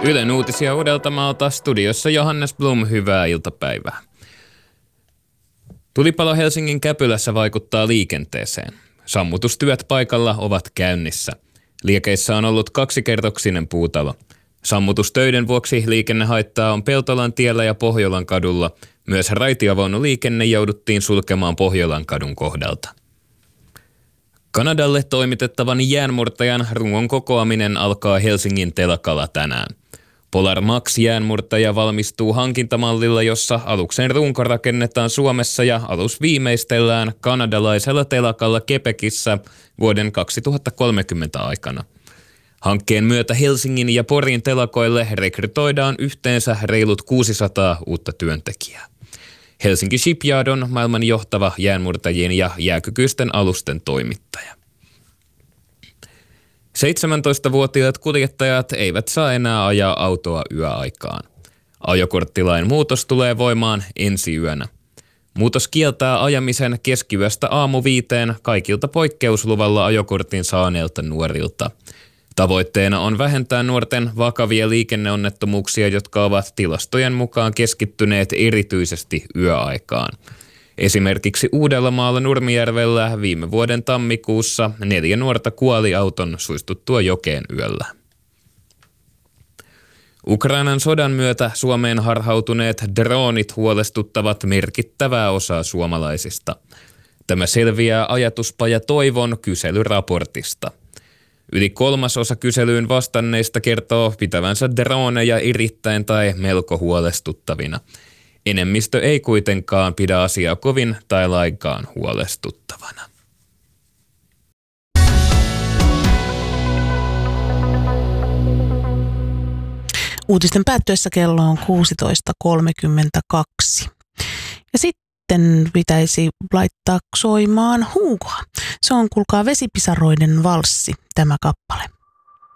Ylen uutisia Uudeltamaalta, studiossa Johannes Blum, hyvää iltapäivää. Tulipalo Helsingin Käpylässä vaikuttaa liikenteeseen. Sammutustyöt paikalla ovat käynnissä. Liekeissä on ollut 2-kerroksinen puutalo. Sammutustöiden vuoksi liikennehaittaa on Peltolan tiellä ja Pohjolan kadulla. Myös raitiovaunuliikenne jouduttiin sulkemaan Pohjolan kadun kohdalta. Kanadalle toimitettavan jäänmurtajan rungon kokoaminen alkaa Helsingin telakalla tänään. Polar Max-jäänmurtaja valmistuu hankintamallilla, jossa aluksen runko rakennetaan Suomessa ja alus viimeistellään kanadalaisella telakalla Quebecissä vuoden 2030 aikana. Hankkeen myötä Helsingin ja Porin telakoille rekrytoidaan yhteensä reilut 600 uutta työntekijää. Helsinki Shipyard on maailman johtava jäänmurtajien ja jääkykyisten alusten toimittaja. 17-vuotiaat kuljettajat eivät saa enää ajaa autoa yöaikaan. Ajokorttilain muutos tulee voimaan ensi yönä. Muutos kieltää ajamisen keskiyöstä aamu-5 kaikilta poikkeusluvalla ajokortin saaneilta nuorilta. Tavoitteena on vähentää nuorten vakavia liikenneonnettomuuksia, jotka ovat tilastojen mukaan keskittyneet erityisesti yöaikaan. Esimerkiksi Uudellamaalla Nurmijärvellä viime vuoden tammikuussa 4 nuorta kuoli auton suistuttua jokeen yöllä. Ukrainan sodan myötä Suomeen harhautuneet droonit huolestuttavat merkittävää osaa suomalaisista. Tämä selviää Ajatuspaja Toivon kyselyraportista. Yli 1/3 kyselyyn vastanneista kertoo pitävänsä droneja erittäin tai melko huolestuttavina. Enemmistö ei kuitenkaan pidä asiaa kovin tai lainkaan huolestuttavana. Uutisten päättyessä kello on 16.32. Ja sitten pitäisi laittaa soimaan Hugoa. Se on, kuulkaa, Vesipisaroiden valssi, tämä kappale.